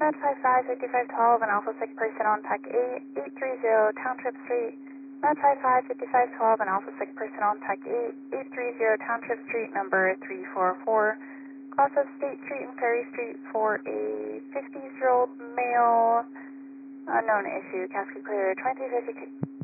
Match 555512, an Alpha 6 person on Tech 830 Township Street. Match 555512, an Alpha 6 person on Tech 830 Township Street, number 344. Cross of State Street and Ferry Street for a 50-year-old male. Unknown issue. Casket clear. 2250.